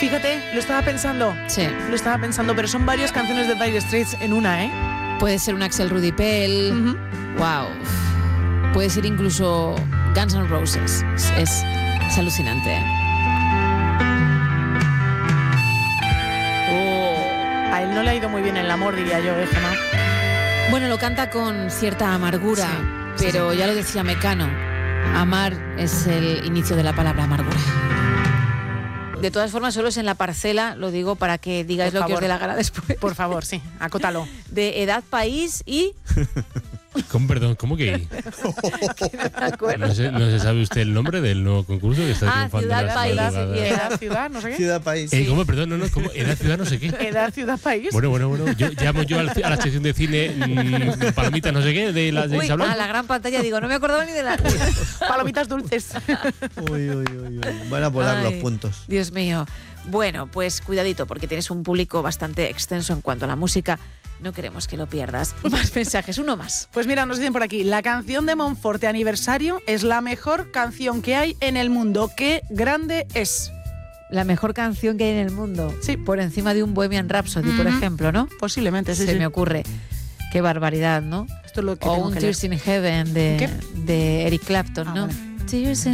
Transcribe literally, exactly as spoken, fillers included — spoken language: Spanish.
Fíjate, lo estaba pensando. Sí. Lo estaba pensando, pero son varias canciones de Dire Straits en una, ¿eh? Puede ser un Axel Rudy Pell. Uh-huh. Wow. Puede ser incluso Guns N' Roses. Es, es, es alucinante. Oh. A él no le ha ido muy bien el amor, diría yo, ¿eh, Gemma? Bueno, lo canta con cierta amargura, sí, pero sí, sí. ya lo decía Mecano. Amar es el inicio de la palabra amargura. De todas formas, solo es en la parcela, lo digo para que digáis Por lo que favor. os dé la gana después. Por favor, sí, acótalo. De edad, país y... ¿Cómo, perdón, ¿cómo que? ¿No, no, se, ¿No se sabe usted el nombre del nuevo concurso que está ah, triunfando ciudad, en las país madrugadas? y Edad, ciudad, no sé qué. Ciudad, país. Eh, sí. ¿Cómo? Perdón, no, no, ¿cómo? Edad, ciudad, no sé qué. Edad, ciudad, país. Bueno, bueno, bueno. Yo llamo yo al, a la sección de cine mmm, palomitas, no sé qué, de las de Uy, Isabel. a la gran pantalla digo, no me acordaba ni de la... Palomitas dulces. Uy, uy, uy, uy. Van a volar los Ay, puntos. Dios mío. Bueno, pues cuidadito, porque tienes un público bastante extenso en cuanto a la música. No queremos que lo pierdas. Más mensajes, uno más. Pues mira, nos dicen por aquí, la canción de Monforte Aniversario es la mejor canción que hay en el mundo. ¡Qué grande es! La mejor canción que hay en el mundo. Sí. Por encima de un Bohemian Rhapsody, Uh-huh. por ejemplo, ¿no? Posiblemente, sí, Se sí. me ocurre. Qué barbaridad, ¿no? Esto es lo que O tengo un que Tears leer. in Heaven de, ¿Qué? de Eric Clapton, Ah, ¿no? vale. Tears in